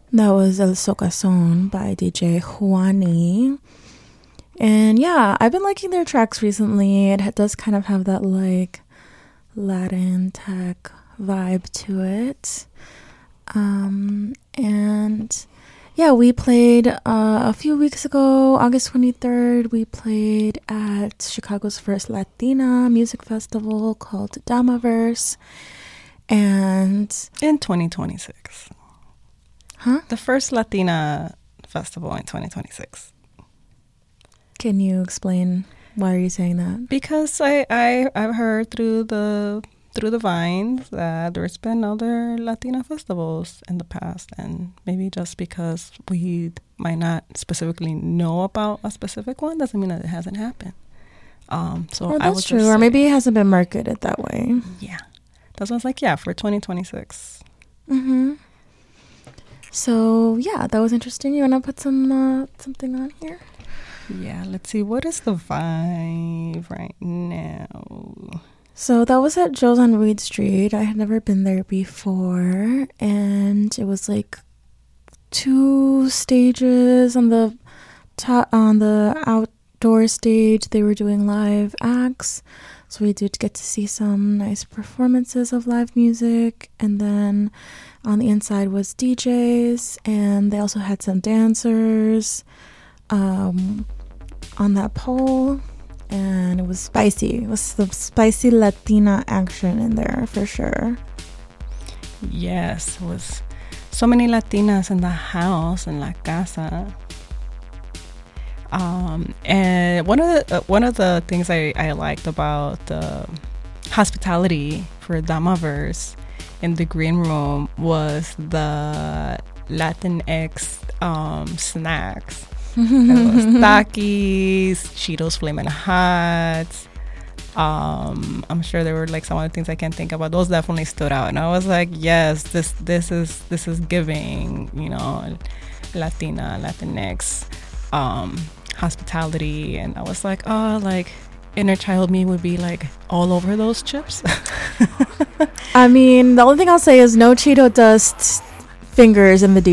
That was El Socazón by DJ Juani. And yeah, I've been liking their tracks recently. It does kind of have that like Latin tech vibe to it. And yeah, we played a few weeks ago, August 23rd, we played at Chicago's first Latina music festival called Damaverse. And in 2026. Huh? The first Latina festival in 2026. Can you explain why are you saying that? Because I've heard through the vines that there's been other Latina festivals in the past, and maybe just because we might not specifically know about a specific one doesn't mean that it hasn't happened. So that's true, or maybe it hasn't been marketed that way. Yeah, that's what I was like. Yeah, for 2026. Mm-hmm. So yeah, that was interesting. You wanna put something on here? Yeah, let's see. What is the vibe right now? So that was at Joe's on Reed Street. I had never been there before, and it was like 2 stages on the outdoor stage. They were doing live acts, so we did get to see some nice performances of live music. And then on the inside was DJs, and they also had some dancers on that pole, and it was spicy. It was some spicy Latina action in there for sure. Yes, it was so many Latinas in the house, in la casa. And one of the things I liked about the hospitality for Damaverse in the green room was the Latinx snacks. It was Takis, Cheetos Flamin' Hot. I'm sure there were like some other things I can't think about. Those definitely stood out, and I was like, yes, this is giving, you know, Latinx hospitality. And I was like, oh, like inner child me would be like all over those chips. I mean, the only thing I'll say is no Cheeto dust fingers in the